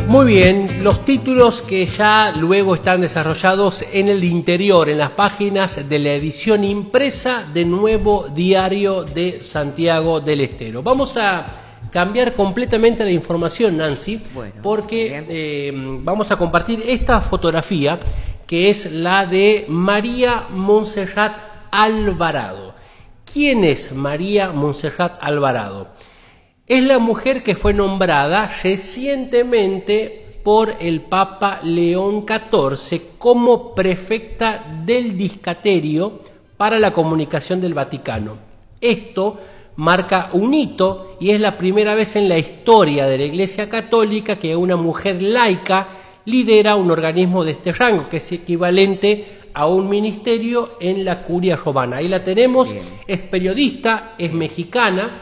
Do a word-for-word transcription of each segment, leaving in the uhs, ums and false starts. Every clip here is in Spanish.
Muy bien, los títulos que ya luego están desarrollados en el interior, en las páginas de la edición impresa de Nuevo Diario de Santiago del Estero. Vamos a cambiar completamente la información, Nancy, bueno, porque eh, vamos a compartir esta fotografía que es la de María Montserrat Alvarado. ¿Quién es María Montserrat Alvarado? Es la mujer que fue nombrada recientemente por el Papa León catorce como prefecta del Discaterio para la Comunicación del Vaticano. Esto marca un hito y es la primera vez en la historia de la Iglesia Católica que una mujer laica lidera un organismo de este rango, que es equivalente a un ministerio en la Curia Romana. Ahí la tenemos. Bien. Es periodista, es mexicana.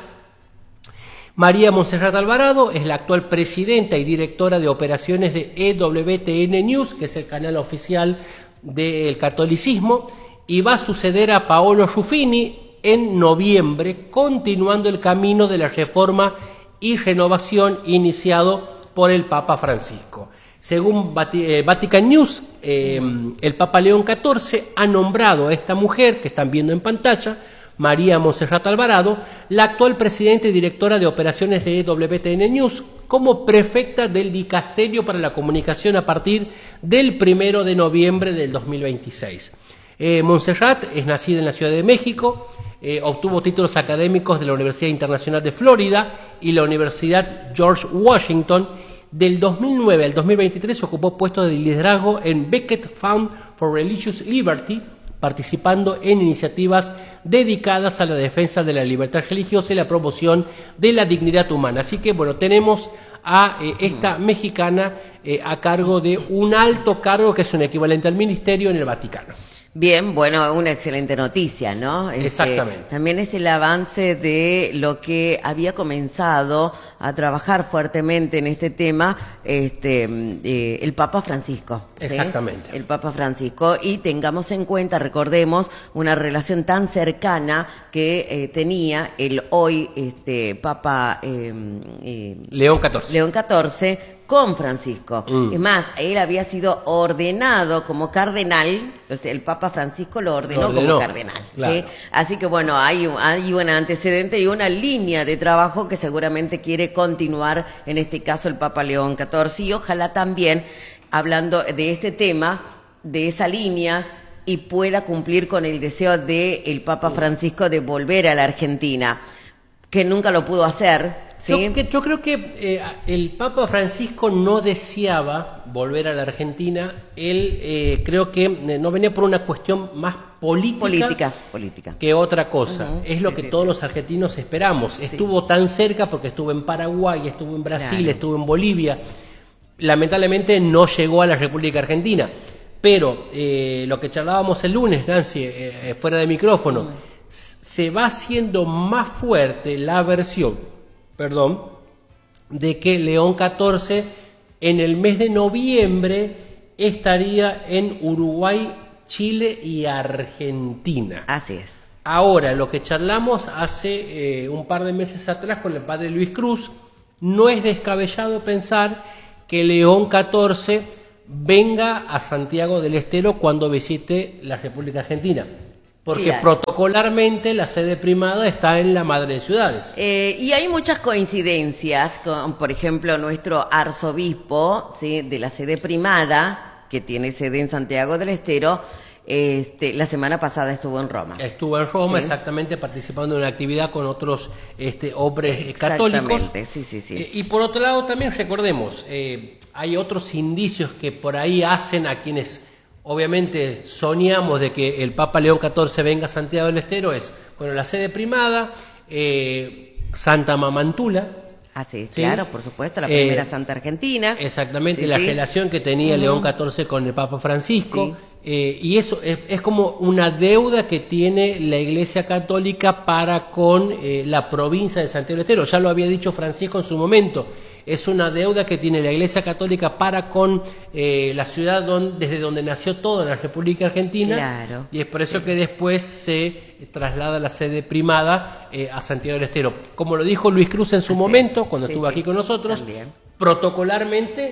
María Montserrat Alvarado es la actual presidenta y directora de operaciones de E W T N News, que es el canal oficial del catolicismo, y va a suceder a Paolo Ruffini en noviembre, continuando el camino de la reforma y renovación iniciado por el Papa Francisco. Según Vatican News, eh, el Papa León catorce ha nombrado a esta mujer que están viendo en pantalla, María Montserrat Alvarado, la actual presidenta y directora de operaciones de E W T N News, como prefecta del Dicasterio para la Comunicación a partir del primero de noviembre del dos mil veintiséis. Eh, Montserrat es nacida en la Ciudad de México, eh, obtuvo títulos académicos de la Universidad Internacional de Florida y la Universidad George Washington. Del dos mil nueve al dos mil veintitrés ocupó puestos de liderazgo en Becket Fund for Religious Liberty, participando en iniciativas dedicadas a la defensa de la libertad religiosa y la promoción de la dignidad humana. Así que, bueno, tenemos a eh, esta mexicana eh, a cargo de un alto cargo que es un equivalente al ministerio en el Vaticano. Bien, bueno, una excelente noticia, ¿no? Exactamente. Este, también es el avance de lo que había comenzado a trabajar fuertemente en este tema este, eh, el Papa Francisco. ¿sí? Exactamente. El Papa Francisco. Y tengamos en cuenta, recordemos, una relación tan cercana que eh, tenía el hoy este, Papa eh, eh, León catorce. León catorce con Francisco. Mm. Es más, él había sido ordenado como cardenal, el Papa Francisco lo ordenó, lo ordenó como cardenal. Claro. ¿sí? Así que bueno, hay, hay un antecedente y una línea de trabajo que seguramente quiere continuar, en este caso el Papa León catorce, y ojalá también, hablando de este tema, de esa línea, y pueda cumplir con el deseo del Papa Francisco de volver a la Argentina, que nunca lo pudo hacer. ¿Sí? Yo, que, yo creo que eh, el Papa Francisco no deseaba volver a la Argentina. Él eh, creo que eh, no venía por una cuestión más política, política, política. que otra cosa. Uh-huh. Es lo sí, que sí, todos sí. los argentinos esperamos. Sí. Estuvo tan cerca porque estuvo en Paraguay, estuvo en Brasil, claro. estuvo en Bolivia. Lamentablemente no llegó a la República Argentina. Pero eh, lo que charlábamos el lunes, Nancy, eh, fuera de micrófono, uh-huh. se va haciendo más fuerte la versión perdón, de que León catorce en el mes de noviembre estaría en Uruguay, Chile y Argentina. Así es. Ahora, lo que charlamos hace eh, un par de meses atrás con el padre Luis Cruz, no es descabellado pensar que León catorce venga a Santiago del Estero cuando visite la República Argentina. Porque claro. protocolarmente la sede primada está en la Madre de Ciudades. Eh, y hay muchas coincidencias con, por ejemplo, nuestro arzobispo, ¿sí? de la sede primada, que tiene sede en Santiago del Estero, este, la semana pasada estuvo en Roma. Estuvo en Roma, ¿sí? exactamente, participando en una actividad con otros este, hombres católicos. Exactamente, sí, sí, sí. Eh, y por otro lado también recordemos, eh, hay otros indicios que por ahí hacen a quienes... Obviamente soñamos de que el Papa León catorce venga a Santiago del Estero, es, bueno, la sede primada, eh, Santa Mamantula. Ah, sí, ¿sí? claro, por supuesto, la primera eh, Santa Argentina. Exactamente, sí, la sí. relación que tenía uh-huh. León catorce con el Papa Francisco. Sí. Eh, y eso es, es como una deuda que tiene la Iglesia Católica para con eh, la provincia de Santiago del Estero. Ya lo había dicho Francisco en su momento. Es una deuda que tiene la Iglesia Católica para con eh, la ciudad donde, desde donde nació todo, en la República Argentina. Claro. Y es por eso sí. que después se traslada la sede primada eh, a Santiago del Estero. Como lo dijo Luis Cruz en su Así momento, es. cuando sí, estuvo sí. aquí con nosotros, También. protocolarmente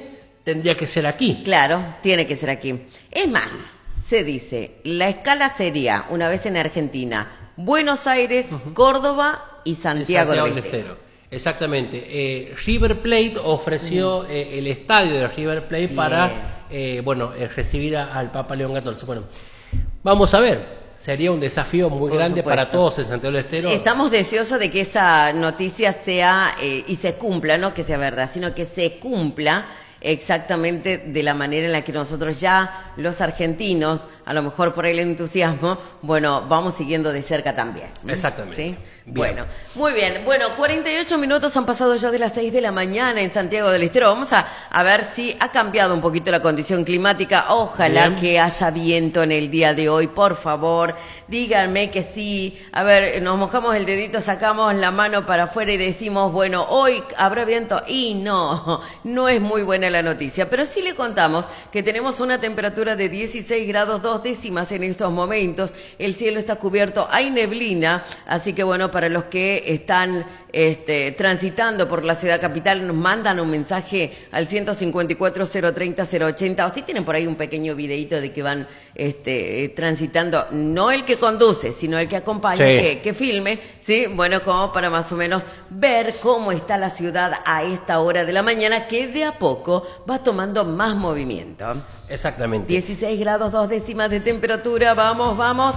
tendría que ser aquí. Claro, tiene que ser aquí. Es más, se dice, la escala sería, una vez en Argentina, Buenos Aires, uh-huh. Córdoba y Santiago, Santiago del Estero. Estero. Exactamente. Eh, River Plate ofreció uh-huh. eh, el estadio de River Plate Bien. para eh, bueno, eh, recibir a, al Papa León catorce. Bueno, vamos a ver. Sería un desafío muy Por grande supuesto. para todos en Santiago del Estero. Estamos deseosos de que esa noticia sea eh, y se cumpla, no que sea verdad, sino que se cumpla exactamente de la manera en la que nosotros ya, los argentinos, a lo mejor por el entusiasmo, bueno, vamos siguiendo de cerca también. Exactamente. ¿Sí? Bueno, muy bien. Bueno, cuarenta y ocho minutos han pasado ya de las seis de la mañana en Santiago del Estero. Vamos a, a ver si ha cambiado un poquito la condición climática. Ojalá bien. que haya viento en el día de hoy, por favor. Díganme que sí. A ver, nos mojamos el dedito, sacamos la mano para afuera y decimos, bueno, hoy habrá viento. Y no, no es muy buena la noticia. Pero sí le contamos que tenemos una temperatura de dieciséis grados dos décimas en estos momentos. El cielo está cubierto, hay neblina, así que bueno, para los que están este, transitando por la ciudad capital, nos mandan un mensaje al ciento cincuenta y cuatro, cero treinta, cero ochenta, o si tienen por ahí un pequeño videito de que van este, transitando, no el que conduce, sino el que acompaña, sí. que, que filme, ¿sí? Bueno, como para más o menos ver cómo está la ciudad a esta hora de la mañana, que de a poco va tomando más movimiento. Exactamente. dieciséis grados dos décimas de temperatura, vamos, vamos.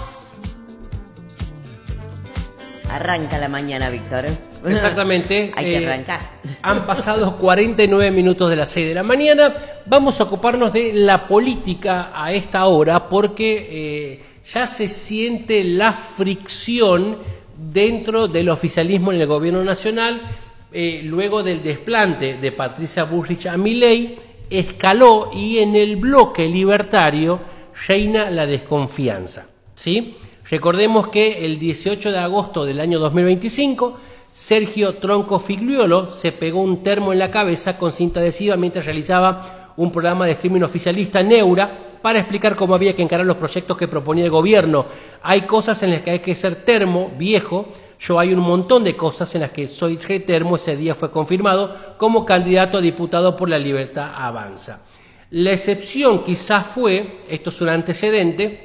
Arranca la mañana, Víctor. Exactamente. Hay que arrancar. Eh, han pasado cuarenta y nueve minutos de las seis de la mañana. Vamos a ocuparnos de la política a esta hora porque eh, ya se siente la fricción dentro del oficialismo en el gobierno nacional. Eh, luego del desplante de Patricia Bullrich a Milei, escaló y en el bloque libertario reina la desconfianza, ¿sí? Recordemos que el dieciocho de agosto del año dos mil veinticinco, Sergio Tronco Figliuolo se pegó un termo en la cabeza con cinta adhesiva mientras realizaba un programa de streaming oficialista Neura para explicar cómo había que encarar los proyectos que proponía el gobierno. Hay cosas en las que hay que ser termo, viejo. Yo hay un montón de cosas en las que soy retermo. Ese día fue confirmado como candidato a diputado por La Libertad Avanza. La excepción quizás fue, esto es un antecedente,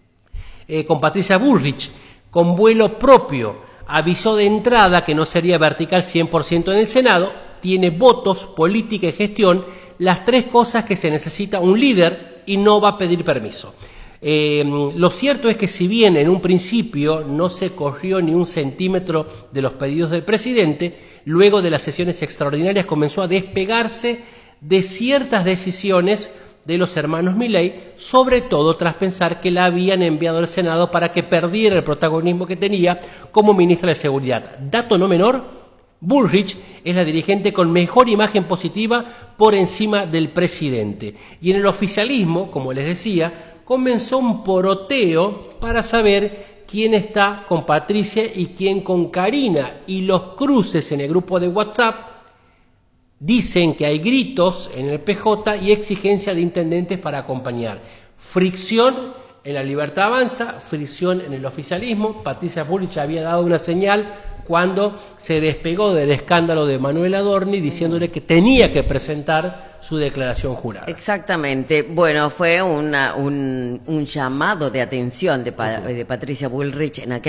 Eh, con Patricia Bullrich, con vuelo propio, avisó de entrada que no sería vertical cien por ciento en el Senado, tiene votos, política y gestión, las tres cosas que se necesita un líder y no va a pedir permiso. Eh, lo cierto es que si bien en un principio no se corrió ni un centímetro de los pedidos del presidente, luego de las sesiones extraordinarias comenzó a despegarse de ciertas decisiones de los hermanos Milei, sobre todo tras pensar que la habían enviado al Senado para que perdiera el protagonismo que tenía como ministra de Seguridad. Dato no menor, Bullrich es la dirigente con mejor imagen positiva por encima del presidente. Y en el oficialismo, como les decía, comenzó un poroteo para saber quién está con Patricia y quién con Karina. Y los cruces en el grupo de WhatsApp dicen que hay gritos en el P J y exigencia de intendentes para acompañar. Fricción en La Libertad Avanza, fricción en el oficialismo. Patricia Bullrich había dado una señal cuando se despegó del escándalo de Manuel Adorni diciéndole que tenía que presentar su declaración jurada. Exactamente. Bueno, fue una, un, un llamado de atención de, pa, de Patricia Bullrich en aquel